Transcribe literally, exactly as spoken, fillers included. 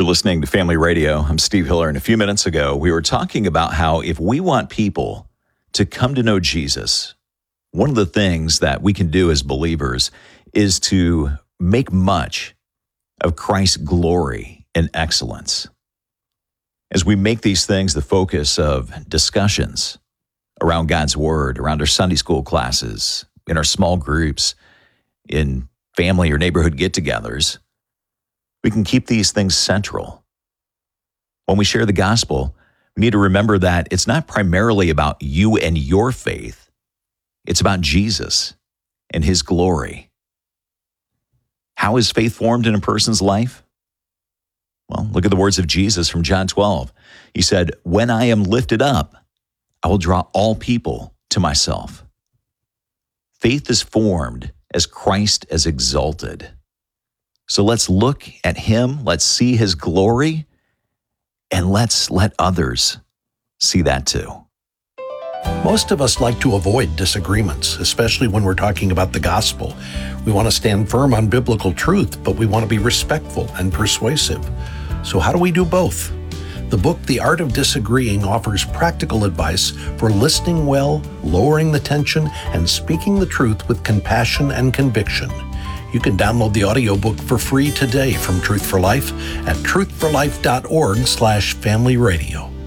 listening to Family Radio. I'm Steve Hiller, and a few minutes ago, we were talking about how if we want people to come to know Jesus, one of the things that we can do as believers is to make much of Christ's glory and excellence. As we make these things the focus of discussions around God's Word, around our Sunday school classes, in our small groups, in family or neighborhood get-togethers, we can keep these things central. When we share the gospel, we need to remember that it's not primarily about you and your faith. It's about Jesus and his glory. How is faith formed in a person's life? Well, look at the words of Jesus from John twelve. He said, "When I am lifted up, I will draw all people to myself." Faith is formed as Christ is exalted. So let's look at him, let's see his glory, and let's let others see that too. Most of us like to avoid disagreements, especially when we're talking about the gospel. We want to stand firm on biblical truth, but we want to be respectful and persuasive. So how do we do both? The book, The Art of Disagreeing, offers practical advice for listening well, lowering the tension, and speaking the truth with compassion and conviction. You can download the audiobook for free today from Truth for Life at truth for life dot org slash family radio.